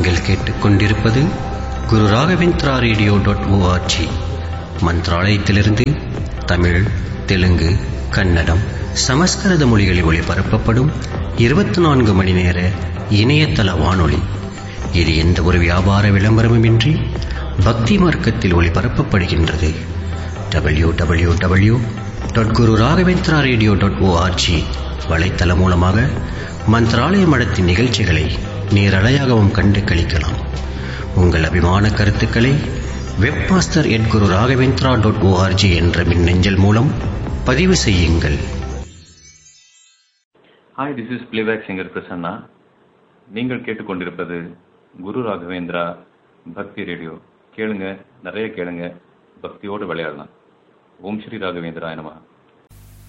நீங்கள் கேட்டுக்கொண்டிருப்பது குரு Raghavendra radio dot O R G மந்த்ராலயத்திலிருந்து தமிழ், தெலுங்கு, கன்னடம், சமஸ்கிருத மொழிகளில் ஒளிபரப்பப்படும் 24 மணி நேர இணையதள வானொலி. இது எந்த ஒரு வியாபார விளம்பரமுமின்றி பக்தி மார்க்கத்தில் ஒளிபரப்பப்படுகின்றது. www.gururaghavendra.radio.org வலைத்தளம் மூலமாக மந்த்ராலய மடத்தின் நிகழ்ச்சிகளை நேரலையாகவும் கண்டு களிக்கலாம். உங்கள் அபிமான கருத்துக்களை webmaster@gururaghavendra.org என்ற மின்னஞ்சல் மூலம் பதிவு செய்யுங்கள். Hi, this is playback singer Prasanna. நீங்கள் கேட்டுக்கொண்டிருப்பது குரு ராகவேந்திரா பக்தி ரேடியோ. கேளுங்க, நிறைய கேளுங்க, பக்தியோடு விளையாடலாம். ஓம் ஸ்ரீ ராகவேந்திரா நமஹ.